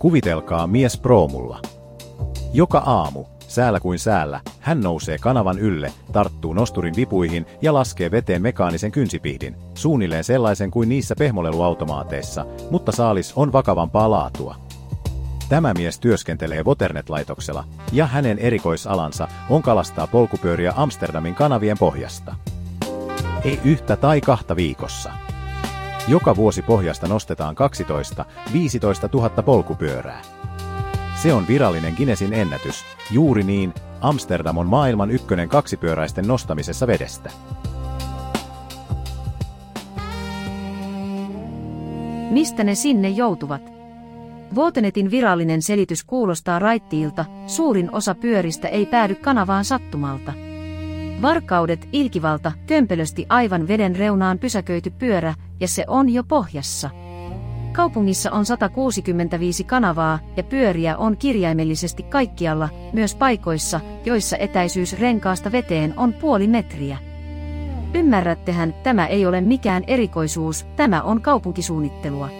Kuvitelkaa mies proomulla. Joka aamu, säällä kuin säällä, hän nousee kanavan ylle, tarttuu nosturin vipuihin ja laskee veteen mekaanisen kynsipihdin, suunnilleen sellaisen kuin niissä pehmoleluautomaateissa, mutta saalis on vakavampaa laatua. Tämä mies työskentelee Waternet-laitoksella, ja hänen erikoisalansa on kalastaa polkupyöriä Amsterdamin kanavien pohjasta. Ei yhtä tai kahta viikossa. Joka vuosi pohjasta nostetaan 12–15 000 polkupyörää. Se on virallinen Guinnessin ennätys, juuri niin, Amsterdam on maailman ykkönen kaksipyöräisten nostamisessa vedestä. Mistä ne sinne joutuvat? Waternetin virallinen selitys kuulostaa raittiilta, suurin osa pyöristä ei päädy kanavaan sattumalta. Varkaudet ilkivalta, kömpelösti aivan veden reunaan pysäköity pyörä, ja se on jo pohjassa. Kaupungissa on 165 kanavaa, ja pyöriä on kirjaimellisesti kaikkialla, myös paikoissa, joissa etäisyys renkaasta veteen on puoli metriä. Ymmärrättehän, tämä ei ole mikään erikoisuus, tämä on kaupunkisuunnittelua.